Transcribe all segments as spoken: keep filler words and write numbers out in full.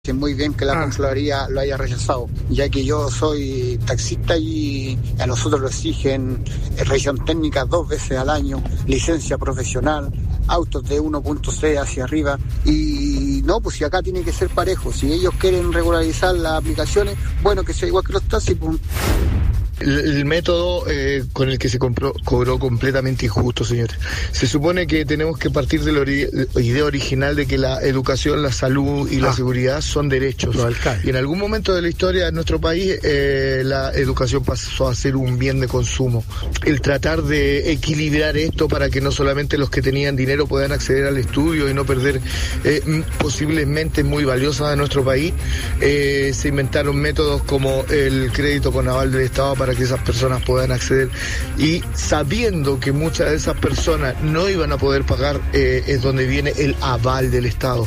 Muy bien que la ah. Contraloría lo haya rechazado, ya que yo soy taxista y a nosotros lo exigen revisión técnica dos veces al año, licencia profesional, autos de uno punto seis hacia arriba, y no, pues si acá tiene que ser parejo, si ellos quieren regularizar las aplicaciones, bueno, que sea igual que los taxis, pues. El, el método eh, con el que se compró, cobró completamente injusto, señores. Se supone que tenemos que partir de la ori- idea original de que la educación, la salud y ah. la seguridad son derechos. Y en algún momento de la historia de nuestro país, eh, la educación pasó a ser un bien de consumo. El tratar de equilibrar esto para que no solamente los que tenían dinero puedan acceder al estudio y no perder eh, posibles mentes muy valiosas de nuestro país, eh, se inventaron métodos como el crédito con aval del Estado para que esas personas puedan acceder, y sabiendo que muchas de esas personas no iban a poder pagar, eh, es donde viene el aval del Estado.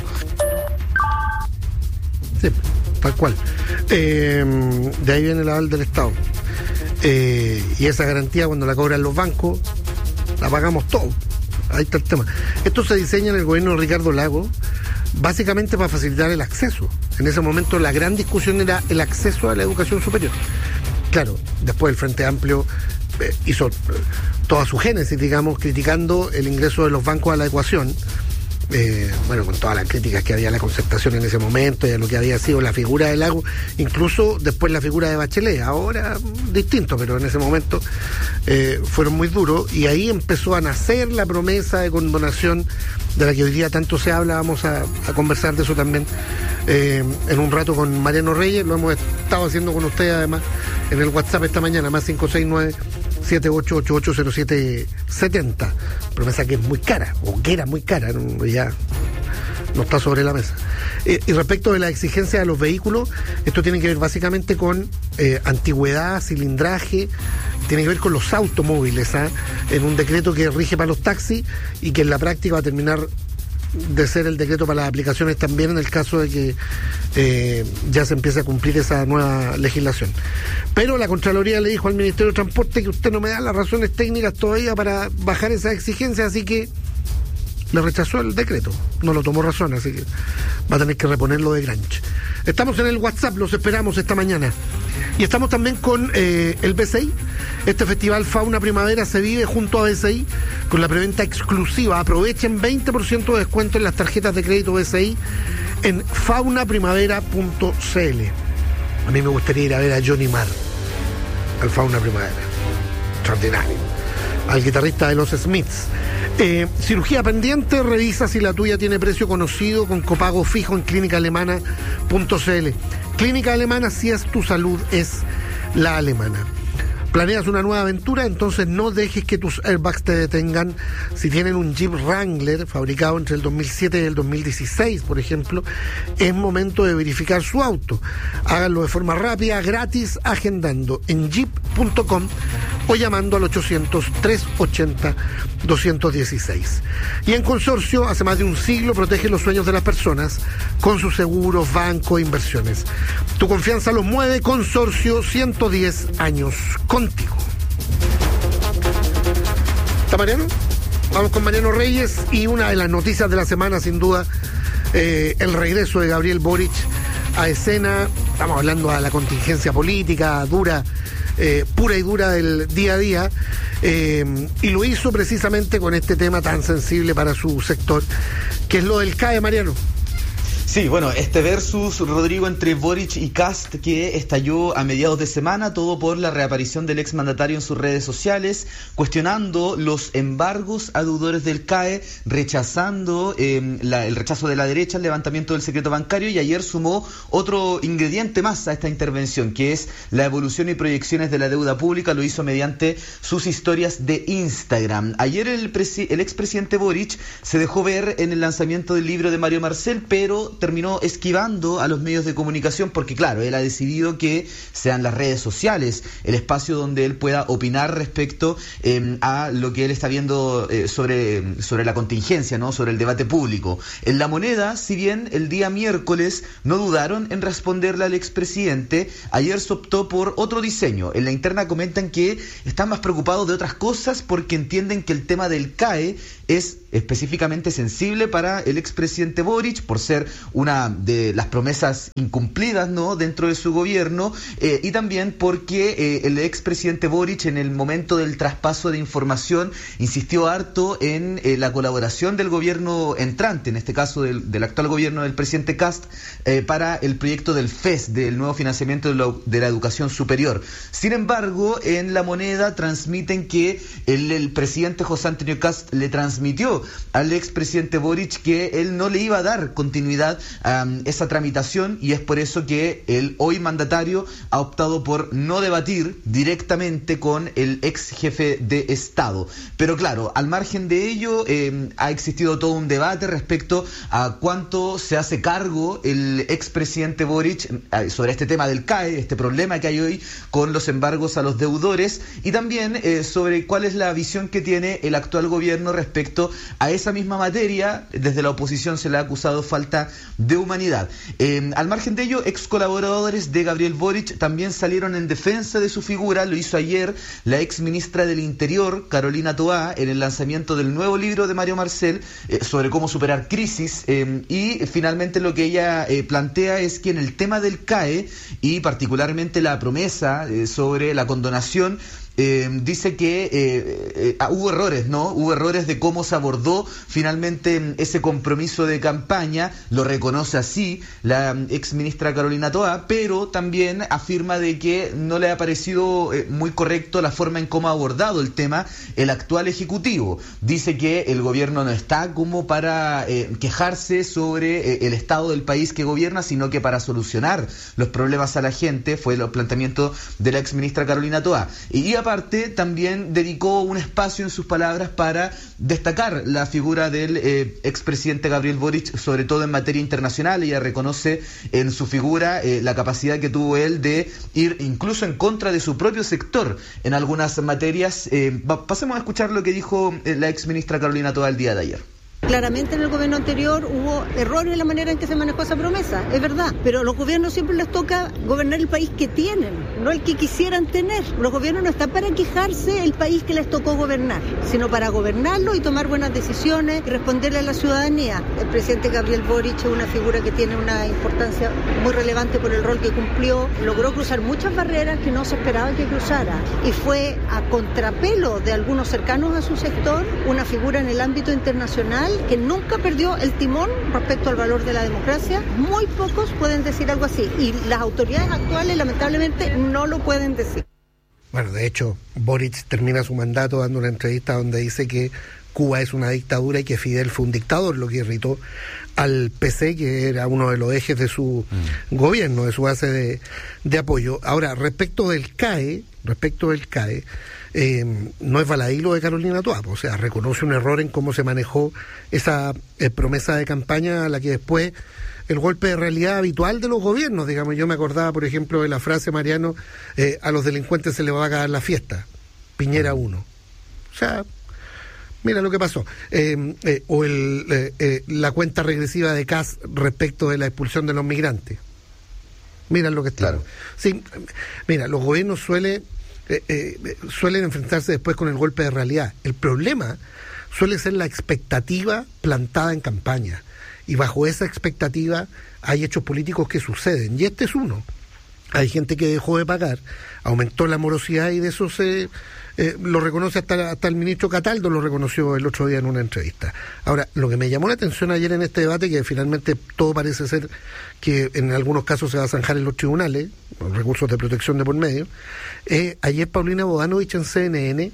Sí, tal cual. Eh, de ahí viene el aval del Estado. Eh, y esa garantía, cuando la cobran los bancos, la pagamos todos. Ahí está el tema. Esto se diseña en el gobierno de Ricardo Lagos básicamente para facilitar el acceso. En ese momento la gran discusión era el acceso a la educación superior. Claro, después el Frente Amplio eh, hizo eh, toda su génesis, digamos, criticando el ingreso de los bancos a la ecuación, eh, bueno, con todas las críticas que había a la concertación en ese momento y a lo que había sido la figura de Lagos, incluso después la figura de Bachelet, ahora distinto, pero en ese momento eh, fueron muy duros, y ahí empezó a nacer la promesa de condonación de la que hoy día tanto se habla. Vamos a, a conversar de eso también eh, en un rato con Mariano Reyes. Lo hemos estado haciendo con ustedes además en el WhatsApp esta mañana, más cinco seis nueve, siete ocho ocho ocho, cero siete siete cero. Promesa que es muy cara, o que era muy cara, ¿no? Ya no está sobre la mesa. Eh, y respecto de la exigencia de los vehículos, esto tiene que ver básicamente con eh, antigüedad, cilindraje, tiene que ver con los automóviles, ¿eh? En un decreto que rige para los taxis y que en la práctica va a terminar de ser el decreto para las aplicaciones también, en el caso de que eh, ya se empiece a cumplir esa nueva legislación. Pero la Contraloría le dijo al Ministerio de Transporte que usted no me da las razones técnicas todavía para bajar esas exigencias, así que le rechazó el decreto, no lo tomó razón, así que va a tener que reponerlo de Granch. Estamos en el WhatsApp, los esperamos esta mañana. Y estamos también con eh, el B C I. Este festival Fauna Primavera se vive junto a B C I con la preventa exclusiva. Aprovechen veinte por ciento de descuento en las tarjetas de crédito B C I en fauna primavera punto c l. A mí me gustaría ir a ver a Johnny Marr al Fauna Primavera. Extraordinario. Al guitarrista de los Smiths. Eh, cirugía pendiente, revisa si la tuya tiene precio conocido con copago fijo en clínica alemana punto c l. Clínica Alemana, si es tu salud, es la alemana. ¿Planeas una nueva aventura? Entonces no dejes que tus airbags te detengan. Si tienen un Jeep Wrangler fabricado entre el dos mil siete y el dos mil dieciséis, por ejemplo, es momento de verificar su auto. Háganlo de forma rápida, gratis, agendando en jeep punto com o llamando al ochocientos, trescientos ochenta, doscientos dieciséis. Y en Consorcio, hace más de un siglo, protege los sueños de las personas con sus seguros, bancos e inversiones. Tu confianza los mueve. Consorcio, ciento diez años contigo. ¿Está Mariano? Vamos con Mariano Reyes y una de las noticias de la semana, sin duda, eh, el regreso de Gabriel Boric a escena. Estamos hablando de la contingencia política dura, eh, pura y dura del día a día, eh, y lo hizo precisamente con este tema tan sensible para su sector, que es lo del C A E, Mariano. Sí, bueno, este versus, Rodrigo, entre Boric y Kast, que estalló a mediados de semana, todo por la reaparición del exmandatario en sus redes sociales, cuestionando los embargos a deudores del C A E, rechazando eh, la, el rechazo de la derecha, el levantamiento del secreto bancario, y ayer sumó otro ingrediente más a esta intervención, que es la evolución y proyecciones de la deuda pública. Lo hizo mediante sus historias de Instagram. Ayer el, presi- el expresidente Boric se dejó ver en el lanzamiento del libro de Mario Marcel, pero terminó esquivando a los medios de comunicación porque, claro, él ha decidido que sean las redes sociales el espacio donde él pueda opinar respecto eh, a lo que él está viendo eh, sobre, sobre la contingencia, ¿no? Sobre el debate público. En La Moneda, si bien el día miércoles no dudaron en responderle al expresidente, ayer se optó por otro diseño. En la interna comentan que están más preocupados de otras cosas porque entienden que el tema del C A E es específicamente sensible para el expresidente Boric por ser una de las promesas incumplidas, ¿no?, dentro de su gobierno, eh, y también porque eh, el expresidente Boric, en el momento del traspaso de información, insistió harto en eh, la colaboración del gobierno entrante, en este caso del, del actual gobierno del presidente Kast, eh, para el proyecto del F E S, del nuevo financiamiento de la, de la educación superior. Sin embargo, en La Moneda transmiten que el, el presidente José Antonio Kast le transmitió al expresidente Boric que él no le iba a dar continuidad a um, esa tramitación, y es por eso que el hoy mandatario ha optado por no debatir directamente con el ex jefe de Estado. Pero claro, al margen de ello, eh, ha existido todo un debate respecto a cuánto se hace cargo el expresidente Boric eh, sobre este tema del C A E, este problema que hay hoy con los embargos a los deudores, y también eh, sobre cuál es la visión que tiene el actual gobierno respecto a esa misma materia. Desde la oposición se le ha acusado falta de humanidad. Eh, al margen de ello, ex colaboradores de Gabriel Boric también salieron en defensa de su figura. Lo hizo ayer la ex ministra del Interior, Carolina Toá, en el lanzamiento del nuevo libro de Mario Marcel eh, sobre cómo superar crisis, eh, y finalmente lo que ella eh, plantea es que en el tema del C A E, y particularmente la promesa eh, sobre la condonación, Eh, dice que eh, eh, hubo errores, ¿no? Hubo errores de cómo se abordó finalmente ese compromiso de campaña. Lo reconoce así la ex ministra Carolina Toá, pero también afirma de que no le ha parecido eh, muy correcto la forma en cómo ha abordado el tema el actual ejecutivo. Dice que el gobierno no está como para eh, quejarse sobre eh, el estado del país que gobierna, sino que para solucionar los problemas a la gente. Fue el planteamiento de la ex ministra Carolina Toá. Y aparte, también dedicó un espacio en sus palabras para destacar la figura del eh, expresidente Gabriel Boric, sobre todo en materia internacional. Ella reconoce en su figura eh, la capacidad que tuvo él de ir incluso en contra de su propio sector en algunas materias. Eh, pasemos a escuchar lo que dijo eh, la ex ministra Carolina Toá el día de ayer. Claramente en el gobierno anterior hubo errores en la manera en que se manejó esa promesa, es verdad, pero a los gobiernos siempre les toca gobernar el país que tienen, no el que quisieran tener. Los gobiernos no están para quejarse el país que les tocó gobernar, sino para gobernarlo y tomar buenas decisiones y responderle a la ciudadanía. El presidente Gabriel Boric es una figura que tiene una importancia muy relevante por el rol que cumplió, logró cruzar muchas barreras que no se esperaba que cruzara, y fue a contrapelo de algunos cercanos a su sector, una figura en el ámbito internacional que nunca perdió el timón respecto al valor de la democracia. Muy pocos pueden decir algo así, y las autoridades actuales lamentablemente no lo pueden decir. Bueno, de hecho, Boric termina su mandato dando una entrevista donde dice que Cuba es una dictadura y que Fidel fue un dictador, lo que irritó al P C, que era uno de los ejes de su mm. gobierno, de su base de, de apoyo. Ahora, respecto del C A E, respecto del C A E, Eh, no es baladí lo de Carolina Toá, o sea, reconoce un error en cómo se manejó esa eh, promesa de campaña a la que después el golpe de realidad habitual de los gobiernos, digamos. Yo me acordaba, por ejemplo, de la frase, Mariano, eh, a los delincuentes se les va a acabar la fiesta, Piñera uno. O sea, mira lo que pasó. Eh, eh, o el, eh, eh, la cuenta regresiva de Kast respecto de la expulsión de los migrantes. Mira lo que está. Claro. Sí, mira, los gobiernos suelen Eh, eh, suelen enfrentarse después con el golpe de realidad. El problema suele ser la expectativa plantada en campaña, y bajo esa expectativa hay hechos políticos que suceden, y este es uno. Hay gente que dejó de pagar, aumentó la morosidad, y de eso se eh, lo reconoce hasta, hasta el ministro Cataldo, lo reconoció el otro día en una entrevista. Ahora, lo que me llamó la atención ayer en este debate, que finalmente todo parece ser que en algunos casos se va a zanjar en los tribunales, los recursos de protección de por medio, eh, ayer Paulina Bodanovich en C N N,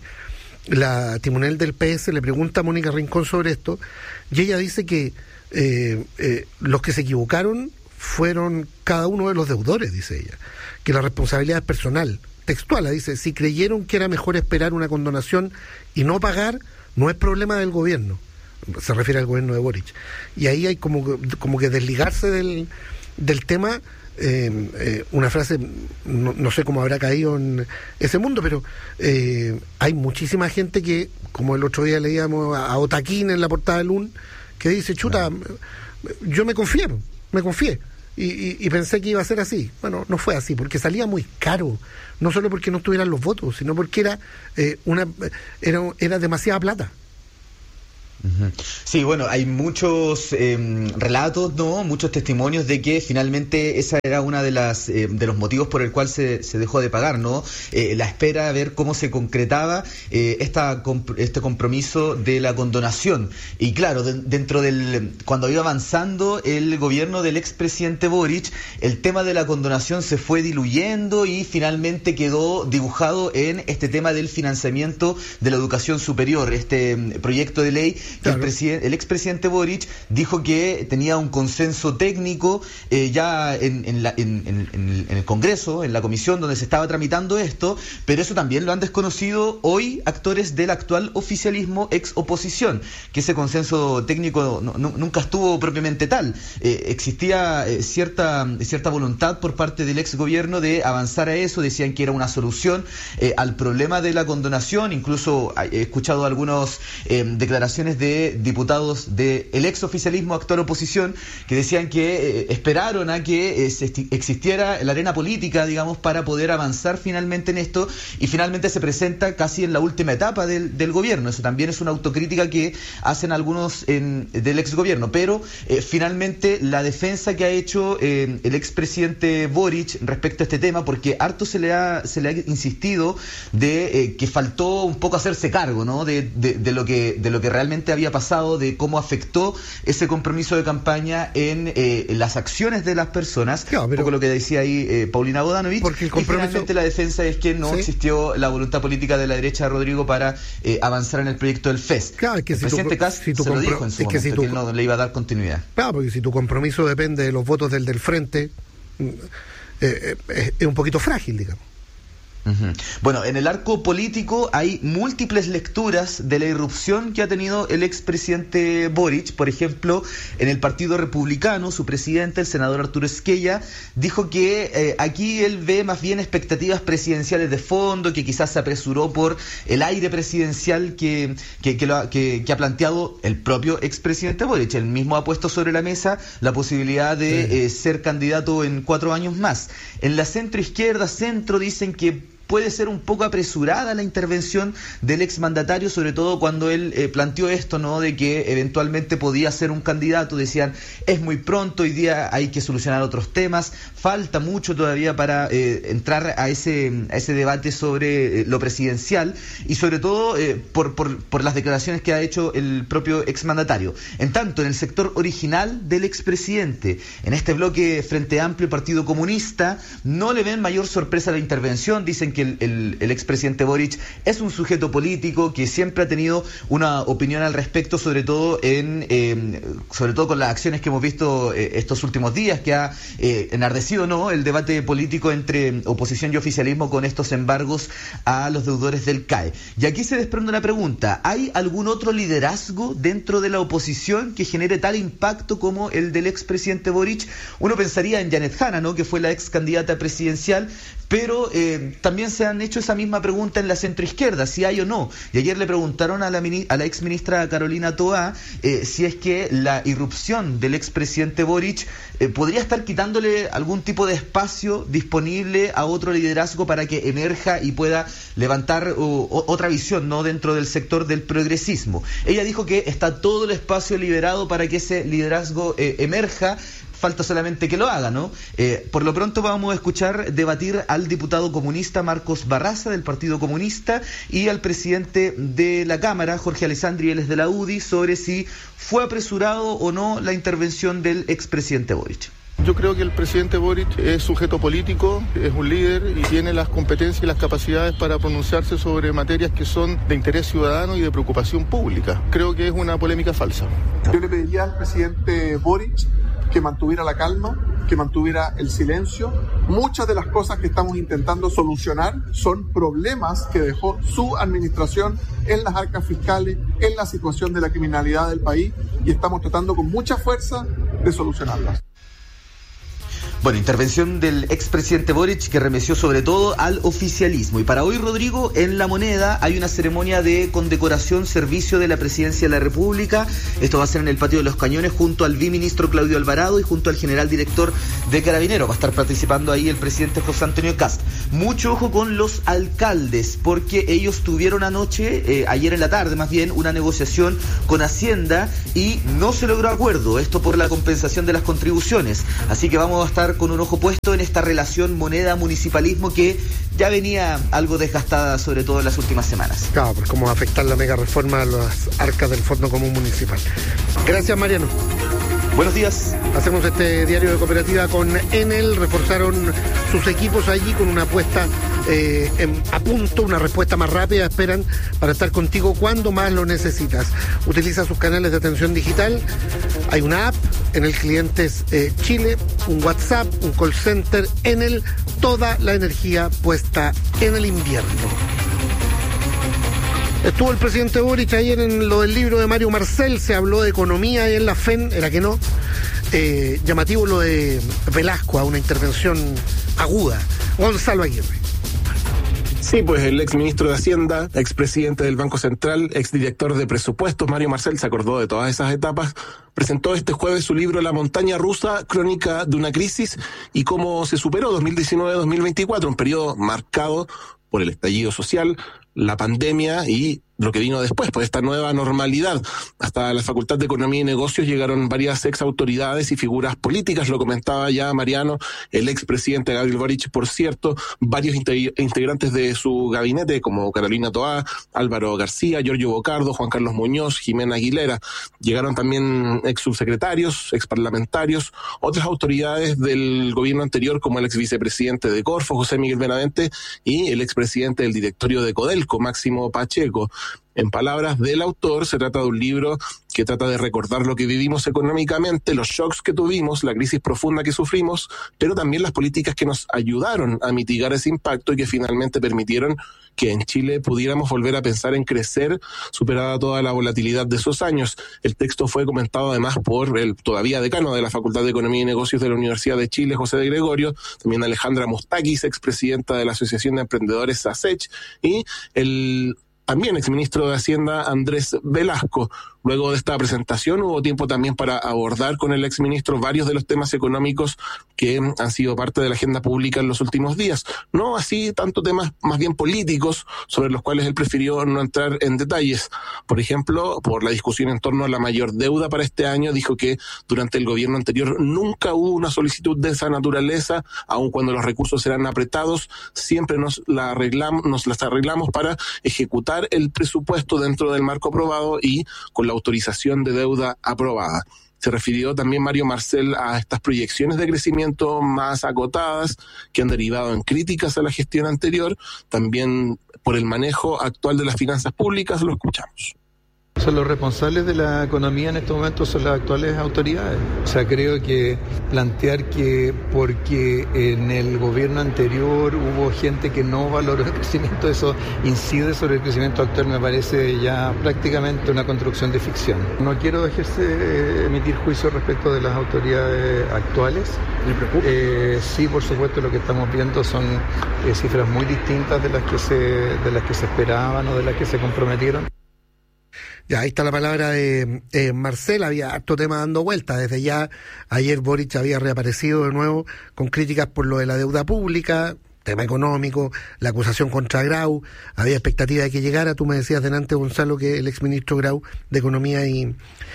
la timonel del P S, le pregunta a Mónica Rincón sobre esto, y ella dice que eh, eh, los que se equivocaron fueron cada uno de los deudores, dice ella, que la responsabilidad es personal. Textual, dice, si creyeron que era mejor esperar una condonación y no pagar, no es problema del gobierno. Se refiere al gobierno de Boric. Y ahí hay como, como que desligarse del, del tema. Eh, eh, una frase, no, no sé cómo habrá caído en ese mundo, pero eh, hay muchísima gente que, como el otro día leíamos a, a Otaquín en la portada del U N, que dice, chuta, no. yo me confié, me confié. Y, y, y pensé que iba a ser así. Bueno, no fue así, porque salía muy caro, no solo porque no estuvieran los votos, sino porque era eh, una era, era demasiada plata. Sí, bueno, hay muchos eh, relatos, ¿no? Muchos testimonios de que finalmente esa era una de las eh, de los motivos por el cual se, se dejó de pagar, ¿no? Eh, la espera de ver cómo se concretaba eh, esta comp- este compromiso de la condonación. Y claro, de, dentro del cuando iba avanzando el gobierno del expresidente Boric, el tema de la condonación se fue diluyendo y finalmente quedó dibujado en este tema del financiamiento de la educación superior, este proyecto de ley. Claro. El, presidente, el expresidente Boric dijo que tenía un consenso técnico eh, ya en, en, la, en, en, en el Congreso, en la comisión donde se estaba tramitando esto, pero eso también lo han desconocido hoy actores del actual oficialismo ex oposición, que ese consenso técnico no, no, nunca estuvo propiamente tal. Eh, existía eh, cierta, cierta voluntad por parte del ex gobierno de avanzar a eso, decían que era una solución eh, al problema de la condonación, incluso he escuchado algunas eh, declaraciones de diputados del ex oficialismo, actual oposición, que decían que eh, esperaron a que eh, se existiera la arena política, digamos, para poder avanzar finalmente en esto, y finalmente se presenta casi en la última etapa del, del gobierno. Eso también es una autocrítica que hacen algunos en, del ex gobierno, pero eh, finalmente la defensa que ha hecho eh, el expresidente Boric respecto a este tema, porque harto se le ha, se le ha insistido de eh, que faltó un poco hacerse cargo, ¿no? de, de, de lo que de lo que realmente había pasado, de cómo afectó ese compromiso de campaña en eh, las acciones de las personas, claro, un poco lo que decía ahí eh, Paulina Bodanovich, porque el compromiso... y finalmente la defensa es que no ¿Sí? existió la voluntad política de la derecha, Rodrigo, para eh, avanzar en el proyecto del F E S. Claro, es que el si presidente Kast si se compro... lo dijo en su es momento, que, si tu... que él no le iba a dar continuidad. Claro, porque si tu compromiso depende de los votos del del frente, eh, eh, es un poquito frágil, digamos. Uh-huh. Bueno, en el arco político hay múltiples lecturas de la irrupción que ha tenido el expresidente Boric. Por ejemplo, en el Partido Republicano, su presidente, el senador Arturo Esquella, dijo que eh, aquí él ve más bien expectativas presidenciales de fondo, que quizás se apresuró por el aire presidencial que, que, que, lo ha, que, que ha planteado el propio expresidente Boric. Él mismo ha puesto sobre la mesa la posibilidad de sí. eh, ser candidato en cuatro años más. En la centroizquierda, centro, dicen que puede ser un poco apresurada la intervención del exmandatario, sobre todo cuando él eh, planteó esto, ¿no? De que eventualmente podía ser un candidato. Decían, es muy pronto, hoy día hay que solucionar otros temas, falta mucho todavía para eh, entrar a ese a ese debate sobre eh, lo presidencial, y sobre todo eh, por, por, por las declaraciones que ha hecho el propio exmandatario. En tanto, en el sector original del expresidente, en este bloque Frente Amplio, Partido Comunista, no le ven mayor sorpresa a la intervención. Dicen que El, el, el expresidente Boric es un sujeto político que siempre ha tenido una opinión al respecto, sobre todo en eh, sobre todo con las acciones que hemos visto eh, estos últimos días, que ha eh, enardecido, ¿no?, el debate político entre oposición y oficialismo con estos embargos a los deudores del C A E. Y aquí se desprende una pregunta: ¿hay algún otro liderazgo dentro de la oposición que genere tal impacto como el del expresidente Boric? Uno pensaría en Janet Hanna, ¿no?, que fue la ex candidata presidencial, pero eh, también se han hecho esa misma pregunta en la centroizquierda, si hay o no. Y ayer le preguntaron a la, mini, a la ex ministra Carolina Toá eh, si es que la irrupción del expresidente Boric eh, podría estar quitándole algún tipo de espacio disponible a otro liderazgo para que emerja y pueda levantar o, o, otra visión, ¿no?, dentro del sector del progresismo. Ella dijo que está todo el espacio liberado para que ese liderazgo eh, emerja. Falta solamente que lo haga, ¿no? Eh, por lo pronto vamos a escuchar debatir al diputado comunista Marcos Barraza, del Partido Comunista, y al presidente de la Cámara, Jorge Alessandri, él es de la U D I, sobre si fue apresurado o no la intervención del expresidente Boric. Yo creo que el presidente Boric es sujeto político, es un líder y tiene las competencias y las capacidades para pronunciarse sobre materias que son de interés ciudadano y de preocupación pública. Creo que es una polémica falsa. Yo le pediría al presidente Boric que mantuviera la calma, que mantuviera el silencio. Muchas de las cosas que estamos intentando solucionar son problemas que dejó su administración en las arcas fiscales, en la situación de la criminalidad del país, y estamos tratando con mucha fuerza de solucionarlas. Bueno, intervención del expresidente Boric que remeció sobre todo al oficialismo. Y para hoy, Rodrigo, en La Moneda hay una ceremonia de condecoración servicio de la Presidencia de la República. Esto va a ser en el Patio de los Cañones junto al viceministro Claudio Alvarado y junto al general director de Carabineros. Va a estar participando ahí el presidente José Antonio Kast. Mucho ojo con los alcaldes, porque ellos tuvieron anoche, eh, ayer en la tarde más bien, una negociación con Hacienda y no se logró acuerdo, esto por la compensación de las contribuciones. Así que vamos a estar con un ojo puesto en esta relación moneda-municipalismo que ya venía algo desgastada, sobre todo en las últimas semanas. Claro, pues cómo va a afectar la mega reforma a las arcas del Fondo Común Municipal. Gracias, Mariano. Buenos días. Hacemos este diario de cooperativa con Enel. Reforzaron sus equipos allí con una apuesta eh, en, a punto, una respuesta más rápida. Esperan para estar contigo cuando más lo necesitas. Utiliza sus canales de atención digital. Hay una app, Enel Clientes eh, Chile, un WhatsApp, un call center. Enel, toda la energía puesta en el invierno. Estuvo el presidente Boric ayer en lo del libro de Mario Marcel, se habló de economía y en la F E N, era que no. Eh, llamativo lo de Velasco, a una intervención aguda. Gonzalo Aguirre. Sí, pues el ex ministro de Hacienda, expresidente del Banco Central, exdirector de presupuestos, Mario Marcel, se acordó de todas esas etapas. Presentó este jueves su libro La montaña rusa, crónica de una crisis y cómo se superó dos mil diecinueve a dos mil veinticuatro, un periodo marcado por el estallido social, la pandemia y lo que vino después, pues esta nueva normalidad. Hasta la Facultad de Economía y Negocios llegaron varias ex autoridades y figuras políticas, lo comentaba ya Mariano, el expresidente Gabriel Boric, por cierto, varios integrantes de su gabinete, como Carolina Toá, Álvaro García, Giorgio Bocardo, Juan Carlos Muñoz, Jimena Aguilera. Llegaron también ex subsecretarios, ex parlamentarios, otras autoridades del gobierno anterior, como el ex vicepresidente de Corfo, José Miguel Benavente, y el expresidente del directorio de Codelco, Máximo Pacheco. En palabras del autor, se trata de un libro que trata de recordar lo que vivimos económicamente, los shocks que tuvimos, la crisis profunda que sufrimos, pero también las políticas que nos ayudaron a mitigar ese impacto y que finalmente permitieron que en Chile pudiéramos volver a pensar en crecer, superada toda la volatilidad de esos años. El texto fue comentado además por el todavía decano de la Facultad de Economía y Negocios de la Universidad de Chile, José de Gregorio, también Alejandra Mustakis, expresidenta de la Asociación de Emprendedores ASECH, y el también exministro de Hacienda Andrés Velasco. Luego de esta presentación hubo tiempo también para abordar con el exministro varios de los temas económicos que han sido parte de la agenda pública en los últimos días. No así tanto temas más bien políticos sobre los cuales él prefirió no entrar en detalles. Por ejemplo, por la discusión en torno a la mayor deuda para este año, dijo que durante el gobierno anterior nunca hubo una solicitud de esa naturaleza, aun cuando los recursos eran apretados, siempre nos, la arreglamos, nos las arreglamos para ejecutar el presupuesto dentro del marco aprobado y con la autorización de deuda aprobada. Se refirió también Mario Marcel a estas proyecciones de crecimiento más acotadas que han derivado en críticas a la gestión anterior, también por el manejo actual de las finanzas públicas. Lo escuchamos. O sea, los responsables de la economía en estos momentos son las actuales autoridades. O sea, creo que plantear que porque en el gobierno anterior hubo gente que no valoró el crecimiento, eso incide sobre el crecimiento actual, me parece ya prácticamente una construcción de ficción. No quiero ejercer, emitir juicio respecto de las autoridades actuales. ¿Me preocupa? Eh, sí, por supuesto, lo que estamos viendo son eh, cifras muy distintas de las que se, de las que se esperaban o de las que se comprometieron. Ya, ahí está la palabra de eh, Marcel. Había harto tema dando vueltas. Desde ya, ayer Boric había reaparecido de nuevo con críticas por lo de la deuda pública, tema económico, la acusación contra Grau. Había expectativa de que llegara. Tú me decías delante, Gonzalo, que el exministro Grau de Economía y,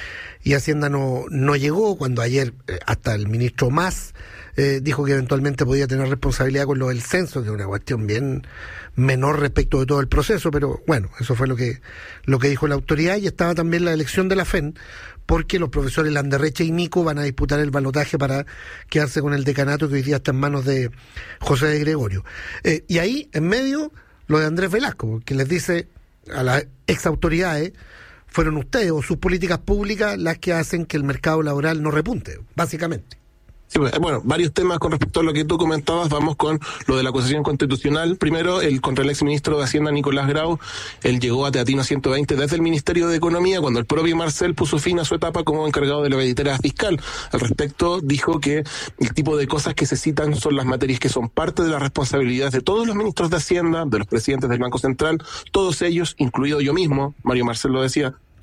y Hacienda no, no llegó, cuando ayer eh, hasta el ministro Mas eh, dijo que eventualmente podía tener responsabilidad con lo del censo, que es una cuestión bien menor respecto de todo el proceso, pero bueno, eso fue lo que lo que dijo la autoridad. Y estaba también la elección de la F E N, porque los profesores Landerreche y Nico van a disputar el balotaje para quedarse con el decanato, que hoy día está en manos de José de Gregorio. Eh, y ahí, en medio, lo de Andrés Velasco, que les dice a las ex autoridades, fueron ustedes o sus políticas públicas las que hacen que el mercado laboral no repunte, básicamente. Sí, bueno, varios temas con respecto a lo que tú comentabas. Vamos con lo de la acusación constitucional. Primero, el contra el exministro de Hacienda, Nicolás Grau. Él llegó a Teatino ciento veinte desde el Ministerio de Economía, cuando el propio Marcel puso fin a su etapa como encargado de la billetera fiscal. Al respecto, dijo que el tipo de cosas que se citan son las materias que son parte de las responsabilidades de todos los ministros de Hacienda, de los presidentes del Banco Central, todos ellos, incluido yo mismo, Mario Marcel lo decía,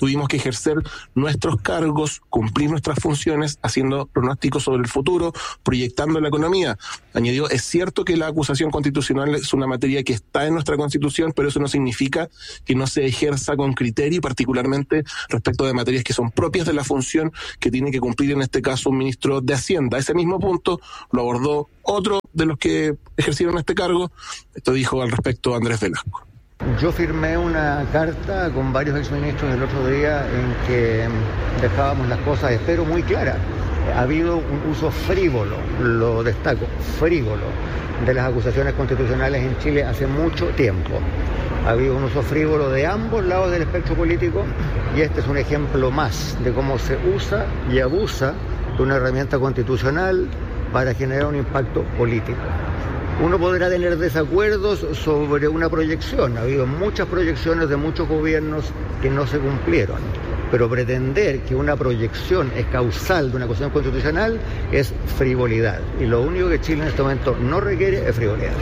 tuvimos que ejercer nuestros cargos, cumplir nuestras funciones, haciendo pronósticos sobre el futuro, proyectando la economía. Añadió, es cierto que la acusación constitucional es una materia que está en nuestra Constitución, pero eso no significa que no se ejerza con criterio, y particularmente respecto de materias que son propias de la función que tiene que cumplir en este caso un ministro de Hacienda. Ese mismo punto lo abordó otro de los que ejercieron este cargo. Esto dijo al respecto Andrés Velasco. Yo firmé una carta con varios exministros el otro día en que dejábamos las cosas, espero, muy claras. Ha habido un uso frívolo, lo destaco, frívolo, de las acusaciones constitucionales en Chile hace mucho tiempo. Ha habido un uso frívolo de ambos lados del espectro político, y este es un ejemplo más de cómo se usa y abusa de una herramienta constitucional para generar un impacto político. Uno podrá tener desacuerdos sobre una proyección. Ha habido muchas proyecciones de muchos gobiernos que no se cumplieron, pero pretender que una proyección es causal de una acusación constitucional es frivolidad, y lo único que Chile en este momento no requiere es frivolidad.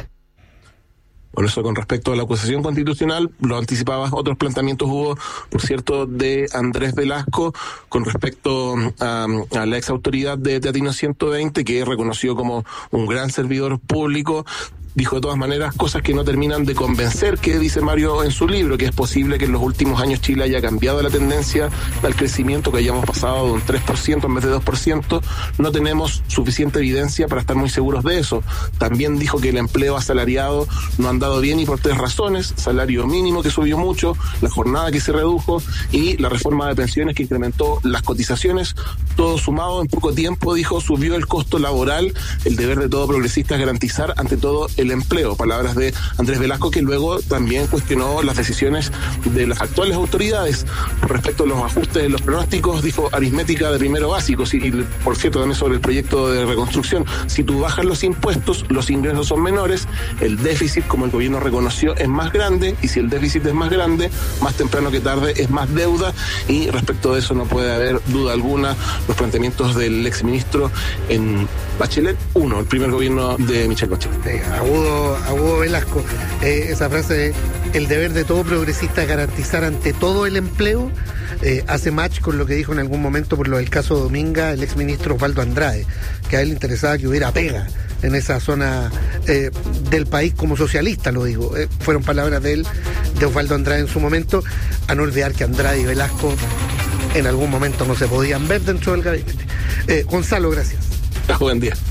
Por eso, con respecto a la acusación constitucional, lo anticipabas, otros planteamientos hubo, por cierto, de Andrés Velasco con respecto a, a la ex autoridad de Teatino ciento veinte, que reconoció como un gran servidor público. Dijo de todas maneras cosas que no terminan de convencer, que dice Mario en su libro, que es posible que en los últimos años Chile haya cambiado la tendencia al crecimiento, que hayamos pasado de un tres por ciento en vez de dos por ciento. No tenemos suficiente evidencia para estar muy seguros de eso. También dijo que el empleo asalariado no ha andado bien, y por tres razones: salario mínimo que subió mucho, la jornada que se redujo y la reforma de pensiones que incrementó las cotizaciones. Todo sumado en poco tiempo, dijo, subió el costo laboral. El deber de todo progresista es garantizar ante todo el empleo. Palabras de Andrés Velasco, que luego también cuestionó las decisiones de las actuales autoridades respecto a los ajustes de los pronósticos. Dijo aritmética de primero básico, y por cierto también sobre el proyecto de reconstrucción: si tú bajas los impuestos, los ingresos son menores, el déficit, como el gobierno reconoció, es más grande, y si el déficit es más grande, más temprano que tarde es más deuda. Y respecto de eso no puede haber duda alguna los planteamientos del exministro en Bachelet uno, el primer gobierno de Michelle Bachelet. Sí, agudo, agudo Velasco, eh, esa frase de el deber de todo progresista es garantizar ante todo el empleo, eh, hace match con lo que dijo en algún momento por lo del caso Dominga el exministro Osvaldo Andrade, que a él le interesaba que hubiera pega en esa zona eh, del país como socialista, lo digo. Eh, fueron palabras de él, de Osvaldo Andrade en su momento, a no olvidar que Andrade y Velasco en algún momento no se podían ver dentro del gabinete. Eh, Gonzalo, gracias. Buen día.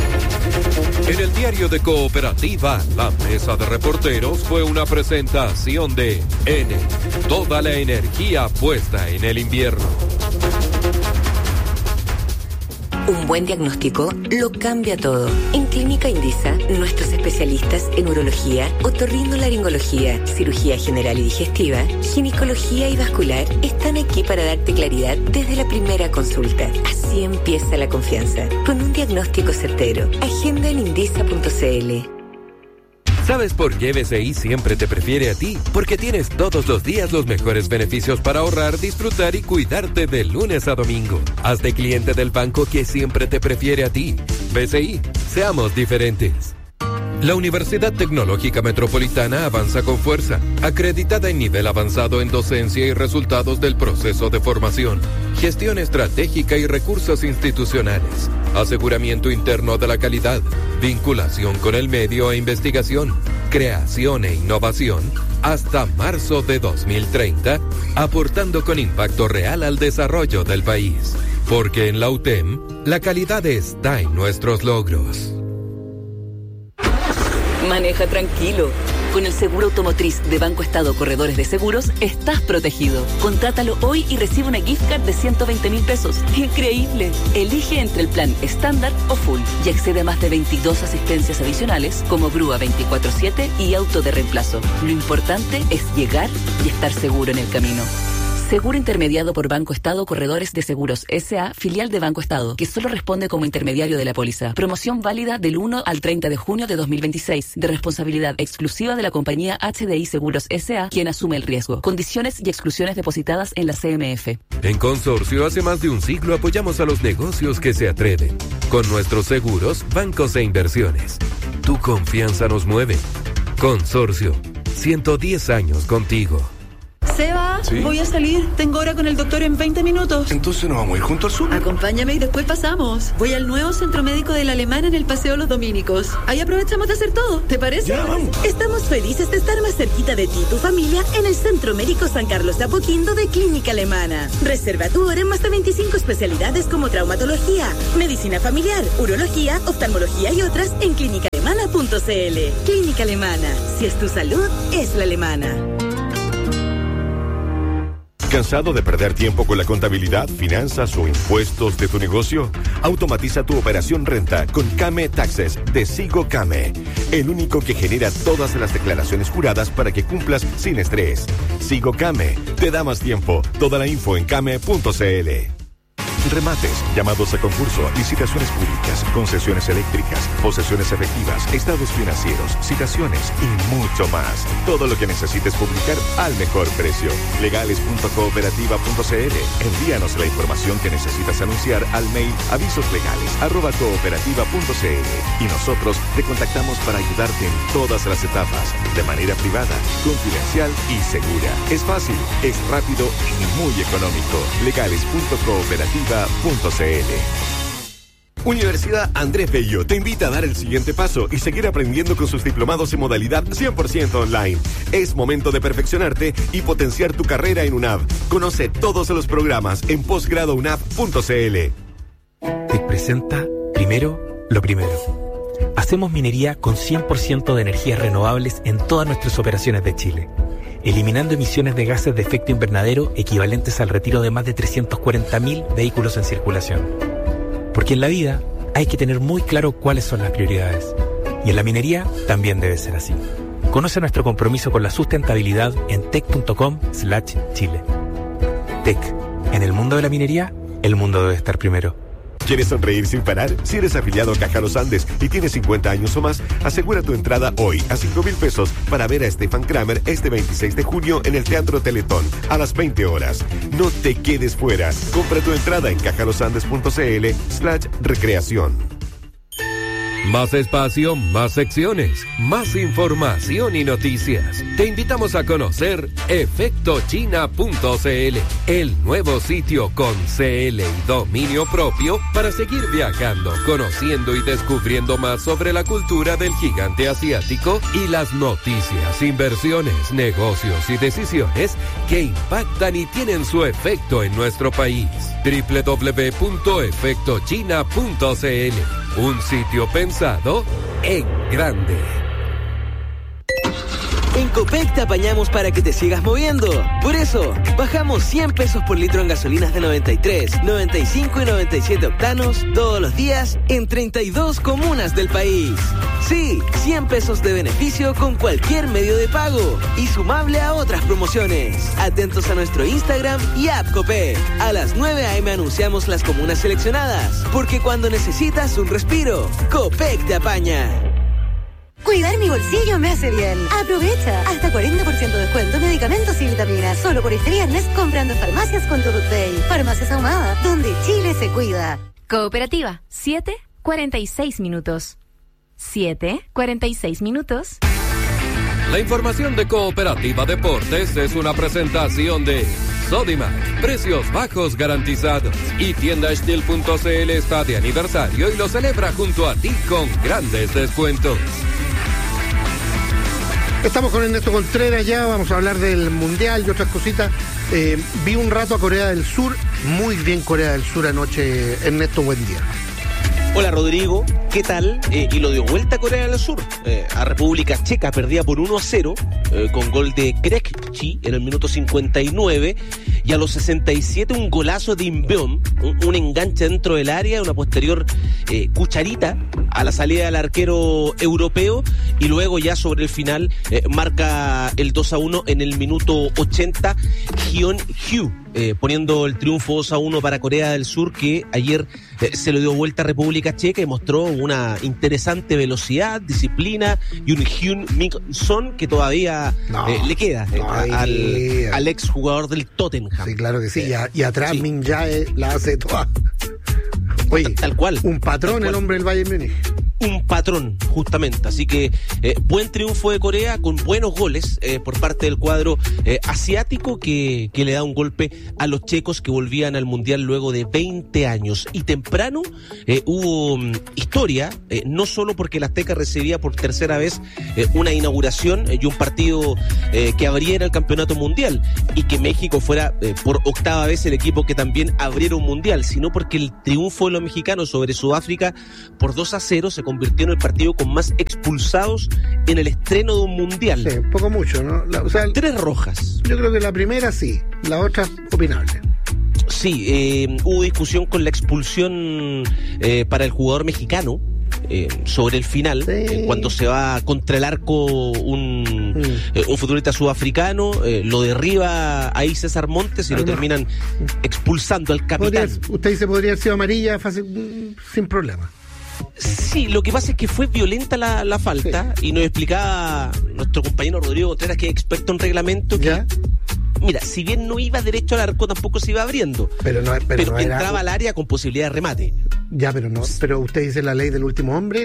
En el diario de Cooperativa, la mesa de reporteros fue una presentación de N, toda la energía puesta en el invierno. Un buen diagnóstico lo cambia todo. En Clínica Indisa, nuestros especialistas en urología, otorrinolaringología, cirugía general y digestiva, ginecología y vascular están aquí para darte claridad desde la primera consulta. Así empieza la confianza, con un diagnóstico certero. Agenda en indisa punto c l. ¿Sabes por qué B C I siempre te prefiere a ti? Porque tienes todos los días los mejores beneficios para ahorrar, disfrutar y cuidarte de lunes a domingo. Hazte cliente del banco que siempre te prefiere a ti. B C I, seamos diferentes. La Universidad Tecnológica Metropolitana avanza con fuerza, acreditada en nivel avanzado en docencia y resultados del proceso de formación, gestión estratégica y recursos institucionales, aseguramiento interno de la calidad, vinculación con el medio e investigación, creación e innovación, hasta marzo de dos mil treinta, aportando con impacto real al desarrollo del país. Porque en la U T E M, la calidad está en nuestros logros. Maneja tranquilo. Con el seguro automotriz de Banco Estado Corredores de Seguros, estás protegido. Contrátalo hoy y recibe una gift card de ciento veinte mil pesos. ¡Increíble! Elige entre el plan estándar o full y accede a más de veintidós asistencias adicionales como grúa veinticuatro siete y auto de reemplazo. Lo importante es llegar y estar seguro en el camino. Seguro intermediado por Banco Estado Corredores de Seguros S A, filial de Banco Estado, que solo responde como intermediario de la póliza. Promoción válida del uno al treinta de junio de dos mil veintiséis, de responsabilidad exclusiva de la compañía H D I Seguros S A, quien asume el riesgo. Condiciones y exclusiones depositadas en la C M F. En Consorcio, hace más de un siglo apoyamos a los negocios que se atreven. Con nuestros seguros, bancos e inversiones. Tu confianza nos mueve. Consorcio, ciento diez años contigo. Seba, ¿Sí? Voy a salir. Tengo hora con el doctor en veinte minutos. Entonces nos vamos a ir junto al sur. Acompáñame y después pasamos. Voy al nuevo centro médico del Alemán en el Paseo Los Dominicos. Ahí aprovechamos de hacer todo. ¿Te parece? Ya, vamos. Estamos felices de estar más cerquita de ti y tu familia en el Centro Médico San Carlos de Apoquindo de Clínica Alemana. Reserva tu hora en más de veinticinco especialidades como traumatología, medicina familiar, urología, oftalmología y otras en clínica alemana punto c l. Clínica Alemana. Si es tu salud, es la alemana. ¿Cansado de perder tiempo con la contabilidad, finanzas o impuestos de tu negocio? Automatiza tu operación renta con Came Taxes de Sigo Came, el único que genera todas las declaraciones juradas para que cumplas sin estrés. Sigo Came te da más tiempo. Toda la info en came punto c l. Remates, llamados a concurso, licitaciones públicas, concesiones eléctricas, posesiones efectivas, estados financieros, citaciones y mucho más. Todo lo que necesites publicar al mejor precio. legales punto cooperativa punto c l. Envíanos la información que necesitas anunciar al mail avisoslegales arroba cooperativa punto c l y nosotros te contactamos para ayudarte en todas las etapas, de manera privada, confidencial y segura. Es fácil, es rápido y muy económico. legales punto cooperativa punto c l. Universidad Andrés Bello te invita a dar el siguiente paso y seguir aprendiendo con sus diplomados en modalidad cien por ciento online. Es momento de perfeccionarte y potenciar tu carrera en UNAV. Conoce todos los programas en posgrado unap punto c l. Te presenta primero lo primero. Hacemos minería con cien por ciento de energías renovables en todas nuestras operaciones de Chile, eliminando emisiones de gases de efecto invernadero equivalentes al retiro de más de trescientos cuarenta mil vehículos en circulación. Porque en la vida hay que tener muy claro cuáles son las prioridades. Y en la minería también debe ser así. Conoce nuestro compromiso con la sustentabilidad en tec punto com slash chile. Tec. En el mundo de la minería, el mundo debe estar primero. ¿Quieres sonreír sin parar? Si eres afiliado a Caja Los Andes y tienes cincuenta años o más, asegura tu entrada hoy a cinco mil pesos para ver a Stefan Kramer este veintiséis de junio en el Teatro Teletón a las veinte horas. No te quedes fuera. Compra tu entrada en cajalosandes punto c l slash recreación. Más espacio, más secciones, más información y noticias. Te invitamos a conocer efecto china punto c l, el nuevo sitio con C L y dominio propio para seguir viajando, conociendo y descubriendo más sobre la cultura del gigante asiático y las noticias, inversiones, negocios y decisiones que impactan y tienen su efecto en nuestro país. doble u doble u doble u punto efecto china punto c l, un sitio pensado en grande. En Copec te apañamos para que te sigas moviendo. Por eso, bajamos cien pesos por litro en gasolinas de noventa y tres, noventa y cinco y noventa y siete octanos todos los días en treinta y dos comunas del país. Sí, cien pesos de beneficio con cualquier medio de pago y sumable a otras promociones. Atentos a nuestro Instagram y app Copec. A las nueve a eme anunciamos las comunas seleccionadas, porque cuando necesitas un respiro, Copec te apaña. Cuidar mi bolsillo me hace bien. Aprovecha. Hasta cuarenta por ciento de descuento en medicamentos y vitaminas. Solo por este viernes comprando en farmacias con tu Day. Farmacias Ahumada, donde Chile se cuida. Cooperativa, siete cuarenta y seis minutos. siete cuarenta y seis minutos. La información de Cooperativa Deportes es una presentación de Sodimac, precios bajos garantizados. Y tienda Estil punto c l está de aniversario y lo celebra junto a ti con grandes descuentos. Estamos con Ernesto Contreras ya, vamos a hablar del Mundial y otras cositas. Eh, vi un rato a Corea del Sur, muy bien Corea del Sur anoche. Ernesto, buen día. Hola Rodrigo, ¿qué tal? Eh, y lo dio vuelta a Corea del Sur. Eh, a República Checa perdía por uno a cero eh, con gol de Krekchi en el minuto cincuenta y nueve y a los sesenta y siete un golazo de Imbeom, un, un enganche dentro del área, una posterior eh, cucharita a la salida del arquero europeo y luego ya sobre el final eh, marca el dos a uno en el minuto ochenta Hyun Hyu. Eh, poniendo el triunfo dos a uno para Corea del Sur, que ayer eh, se lo dio vuelta a República Checa y mostró una interesante velocidad, disciplina y un Hyun Min Son que todavía no, eh, le queda eh, no, al, al ex jugador del Tottenham. Sí, claro que sí, eh, y, a, y atrás sí. Min Jae la hace toda. Oye, tal cual. Un patrón el hombre del Bayern Múnich. un patrón, justamente. Así que eh, buen triunfo de Corea con buenos goles eh, por parte del cuadro eh, asiático que, que le da un golpe a los checos que volvían al Mundial luego de veinte años. Y temprano eh, hubo um, historia, eh, no solo porque el Azteca recibía por tercera vez eh, una inauguración eh, y un partido eh, que abriera el campeonato mundial y que México fuera eh, por octava vez el equipo que también abriera un mundial, sino porque el triunfo de los mexicanos sobre Sudáfrica por dos a cero se convirtió en el partido con más expulsados en el estreno de un mundial. Sí, poco mucho, ¿no? La, o sea, Tres rojas. Yo creo que la primera sí, la otra opinable. Sí, eh, hubo discusión con la expulsión eh, para el jugador mexicano eh, sobre el final, sí. eh, cuando se va contra el arco un, mm. eh, un futbolista sudafricano, eh, lo derriba ahí César Montes y Además, lo terminan expulsando al capitán. Podría, usted dice podría haber sido amarilla fácil, sin problema. Sí, lo que pasa es que fue violenta la, la falta, sí. Y nos explicaba nuestro compañero Rodrigo Contreras, que es experto en reglamento, que ¿Ya? Mira, si bien no iba derecho al arco, tampoco se iba abriendo. Pero, no, pero, pero no entraba era... al área con posibilidad de remate. Ya, pero no. Pero usted dice la ley del último hombre.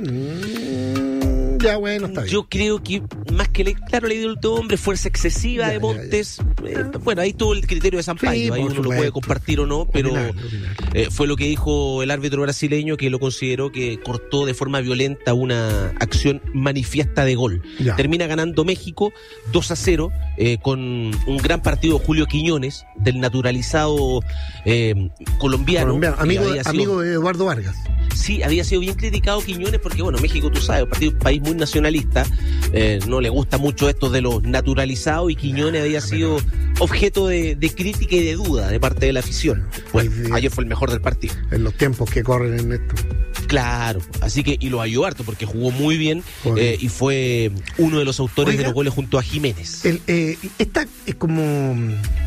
Mm, ya, bueno, está bien. Yo creo que más que ley, claro, ley del último hombre, fuerza excesiva ya, de Montes. Ya, ya. Eh, bueno, ahí todo el criterio de Sampaio. Sí, ahí uno supuesto. Lo puede compartir o no, pero opinar, opinar. Eh, fue lo que dijo el árbitro brasileño, que lo consideró que cortó de forma violenta una acción manifiesta de gol. Ya. Termina ganando México dos a cero eh, con un gran partido Julio Quiñones, del naturalizado eh, colombiano. colombiano. Amigo, sido, amigo de Eduardo Vargas. Sí, había sido bien criticado Quiñones porque, bueno, México, tú sabes, un partido, un país muy nacionalista, eh, no le gusta mucho esto de los naturalizados, y Quiñones había sido objeto de, de crítica y de duda de parte de la afición. Bueno, sí, ayer fue el mejor del partido. En los tiempos que corren en esto. Claro, así que, y lo ayudó harto porque jugó muy bien eh, y fue uno de los autores Oiga, de los goles junto a Jiménez. El, eh, esta es como...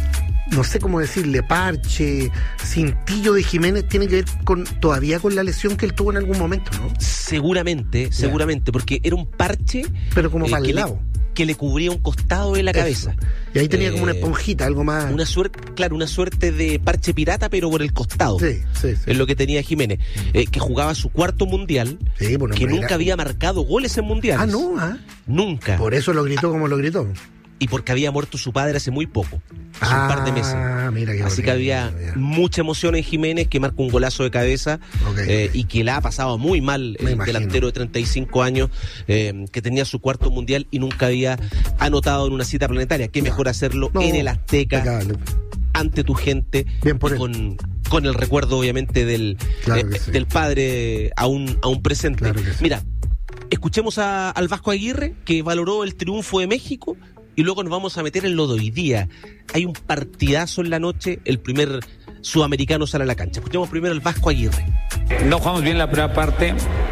no sé cómo decirle, parche, cintillo de Jiménez, tiene que ver con todavía con la lesión que él tuvo en algún momento, ¿no? Seguramente, yeah. seguramente, porque era un parche, pero como eh, para el que lado. Le, que le cubría un costado de la Eso. cabeza. Y ahí tenía eh, como una esponjita, algo más. Una suerte, claro, una suerte de parche pirata, pero por el costado. Sí, sí, sí. Es lo que tenía Jiménez, eh, que jugaba su cuarto mundial, sí, bueno, que nunca era... había marcado goles en mundiales. Ah, no, ¿ah? Nunca. Por eso lo gritó ah. como lo gritó. Y porque había muerto su padre hace muy poco, hace ah, un par de meses. Mira qué Así bonito, que había mira. mucha emoción en Jiménez, que marca un golazo de cabeza, okay, eh, okay. y que la ha pasado muy mal el imagino. delantero de treinta y cinco años, eh, que tenía su cuarto mundial y nunca había anotado en una cita planetaria. Qué no. mejor hacerlo no. en el Azteca, Pecable. ante tu gente, Bien por y con, con el recuerdo obviamente del, claro eh, sí. del padre aún, aún presente. Claro sí. Mira, escuchemos a, al Vasco Aguirre, que valoró el triunfo de México. Y luego nos vamos a meter en lo de hoy día. Hay un partidazo en la noche, el primer sudamericano sale a la cancha. Escuchemos primero al Vasco Aguirre. No jugamos bien la primera parte,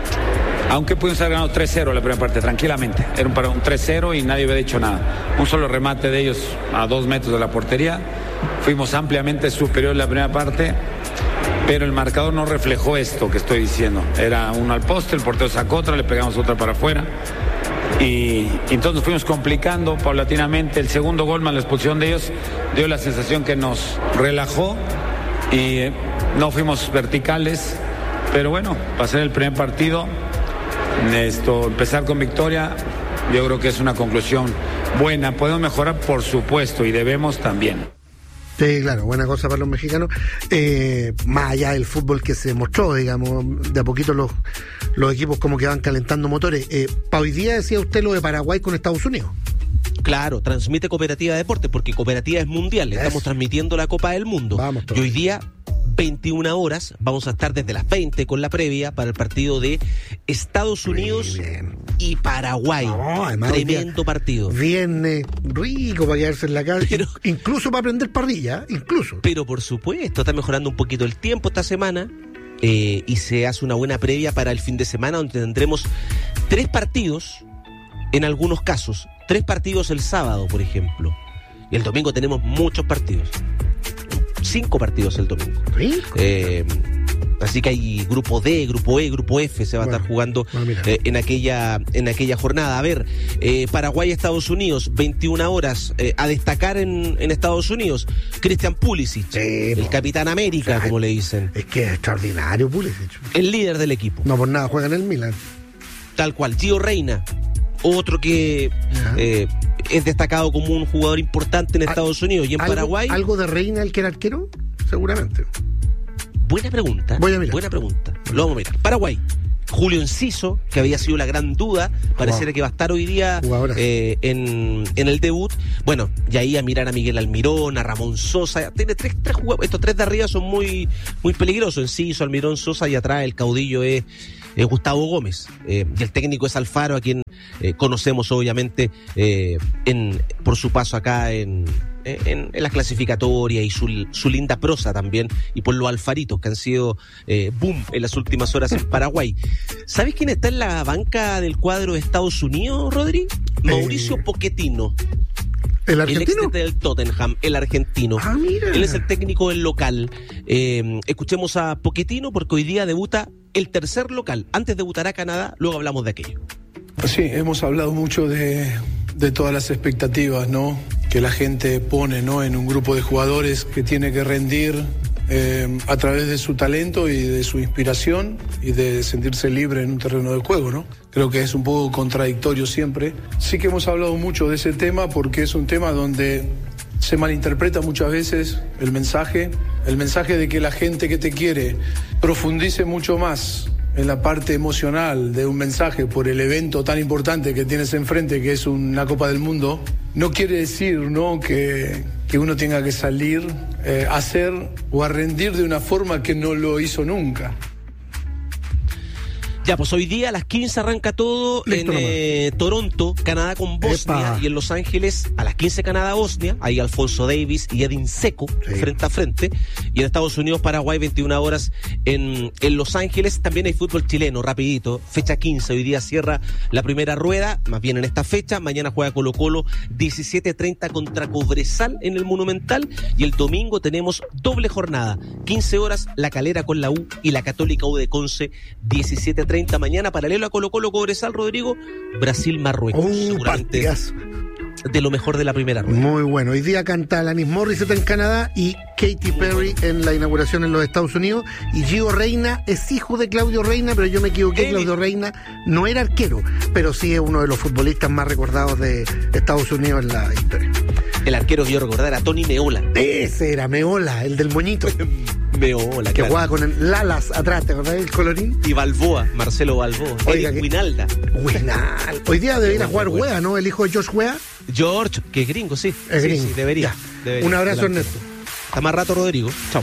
aunque pudimos haber ganado tres cero la primera parte, tranquilamente. Era un, un tres cero y nadie había dicho nada. Un solo remate de ellos a dos metros de la portería. Fuimos ampliamente superior en la primera parte, pero el marcador no reflejó esto que estoy diciendo. Era uno al poste, el portero sacó otra, le pegamos otra para afuera. Y, y entonces nos fuimos complicando paulatinamente. El segundo gol más la expulsión de ellos dio la sensación que nos relajó y eh, no fuimos verticales, pero bueno, para ser el primer partido, esto, empezar con victoria, yo creo que es una conclusión buena. Podemos mejorar, por supuesto, y debemos también. Sí, claro, buena cosa para los mexicanos, eh, más allá del fútbol que se mostró, digamos, de a poquito los, los equipos como que van calentando motores. Eh, para hoy día decía usted lo de Paraguay con Estados Unidos. Claro, transmite Cooperativa de Deportes, porque Cooperativa es mundial, le estamos transmitiendo la Copa del Mundo. Vamos, y hoy día, veintiuna horas, vamos a estar desde las veinte con la previa para el partido de Estados Unidos y Paraguay. No, además, tremendo día, partido. Viernes, rico para quedarse en la casa, pero, incluso para prender parrilla, incluso. Pero por supuesto, está mejorando un poquito el tiempo esta semana, eh, y se hace una buena previa para el fin de semana, donde tendremos tres partidos, en algunos casos, tres partidos el sábado, por ejemplo. Y el domingo tenemos muchos partidos. Cinco partidos el domingo. Eh, así que hay grupo D, grupo E, grupo F, se va bueno, a estar jugando bueno, eh, en aquella en aquella jornada. A ver, eh, Paraguay, Estados Unidos, veintiuna horas. Eh, a destacar en, en Estados Unidos, Christian Pulisic, sí, el no. Capitán América, o sea, como le dicen. Es que es extraordinario Pulisic. El líder del equipo. No por nada juega en el Milan. Tal cual, Gio Reyna, otro que eh, es destacado como un jugador importante en Estados Unidos. Y en ¿Algo, Paraguay... ¿Algo de Reina el que era arquero? Seguramente. Buena pregunta. Voy a mirar. Buena pregunta. Lo vamos a mirar. Paraguay. Julio Enciso, que había sido la gran duda, pareciera wow. que va a estar hoy día eh, en, en el debut. Bueno, y ahí a mirar a Miguel Almirón, a Ramón Sosa. Tiene tres, tres jugadores. Estos tres de arriba son muy, muy peligrosos. Enciso, Almirón, Sosa, y atrás el caudillo es, es Gustavo Gómez. Eh, y el técnico es Alfaro, a quien eh, conocemos obviamente eh, en, por su paso acá en... En, en las clasificatorias y su, su linda prosa también, y por los alfaritos que han sido eh, boom en las últimas horas en Paraguay. ¿Sabes quién está en la banca del cuadro de Estados Unidos, Rodri? Mauricio eh, Pochettino. ¿El argentino? El ex del Tottenham, el argentino. Ah, mira. Él es el técnico del local. Eh, escuchemos a Pochettino porque hoy día debuta el tercer local. Antes debutará Canadá, luego hablamos de aquello. Sí, hemos hablado mucho de, de todas las expectativas, ¿no?, que la gente pone, ¿no?, en un grupo de jugadores que tiene que rendir eh, a través de su talento y de su inspiración y de sentirse libre en un terreno de juego, ¿no? Creo que es un poco contradictorio siempre. Sí que hemos hablado mucho de ese tema porque es un tema donde se malinterpreta muchas veces el mensaje, el mensaje de que la gente que te quiere profundice mucho más en la parte emocional de un mensaje por el evento tan importante que tienes enfrente, que es una Copa del Mundo. No quiere decir, ¿no?, que, que uno tenga que salir eh, a hacer o a rendir de una forma que no lo hizo nunca. Ya, pues hoy día a las quince arranca todo. Listo, en eh, Toronto, Canadá con Bosnia. Epa. Y en Los Ángeles a las quince Canadá-Bosnia. Ahí Alfonso Davies y Edin Dzeko, sí, frente a frente. Y en Estados Unidos, Paraguay, veintiuna horas en, en Los Ángeles. También hay fútbol chileno, rapidito. Fecha quince, hoy día cierra la primera rueda, más bien en esta fecha. Mañana juega Colo-Colo diecisiete treinta contra Cobresal en el Monumental. Y el domingo tenemos doble jornada. quince horas, La Calera con la U y la Católica U de Conce, diecisiete treinta. Mañana, paralelo a Colo-Colo Cobresal, Rodrigo, Brasil-Marruecos. Un seguramente partidazo. De lo mejor de la primera rueda. Muy bueno. Hoy día canta Alanis Morissette en Canadá y Katy Perry en la inauguración en los Estados Unidos. Y Gio Reyna es hijo de Claudio Reyna, pero yo me equivoqué. Claudio Reyna no era arquero, pero sí es uno de los futbolistas más recordados de Estados Unidos en la historia. El arquero que yo recordar era Tony Meola. Ese era Meola, el del moñito. Meola, que claro. jugaba con el Lalas atrás, ¿te acordás del colorín? Y Balboa, Marcelo Balboa. Oiga, que... Winalda. Winalda. Hoy día debería ir a jugar Wea, ¿no? El hijo de Josh Wea. George, que es gringo, sí. Es sí, gringo. Sí, debería, debería. Un abrazo, Ernesto. Hasta más rato, Rodrigo. Chao.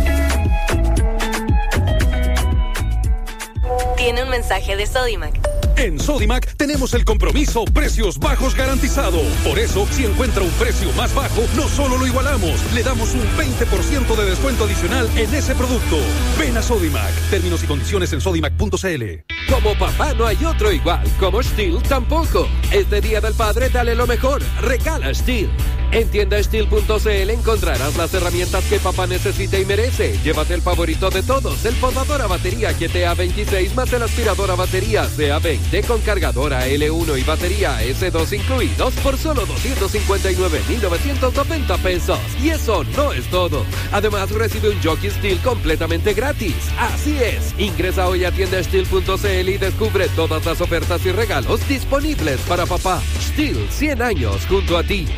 Tiene un mensaje de Sodimac. En Sodimac tenemos el compromiso precios bajos garantizado. Por eso, si encuentra un precio más bajo, no solo lo igualamos, le damos un veinte por ciento de descuento adicional en ese producto. Ven a Sodimac. Términos y condiciones en sodimac punto c l. Como papá no hay otro igual, como Steel tampoco. Este Día del Padre dale lo mejor, regala Steel. En tienda steel punto c l encontrarás las herramientas que papá necesita y merece. Llévate el favorito de todos, el podador a batería G T A veintiséis más el aspirador a batería C A veinte con cargadora L uno y batería S dos incluidos por solo doscientos cincuenta y nueve mil novecientos noventa pesos. Y eso no es todo. Además recibe un Jockey Steel completamente gratis. Así es, ingresa hoy a tienda steel punto c l y descubre todas las ofertas y regalos disponibles para papá. Steel, cien años junto a ti.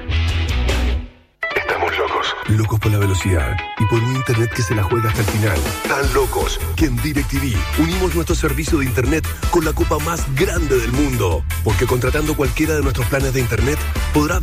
Estamos locos. Locos por la velocidad y por un internet que se la juega hasta el final. Tan locos que en DirecTV unimos nuestro servicio de internet con la copa más grande del mundo. Porque contratando cualquiera de nuestros planes de internet podrás ver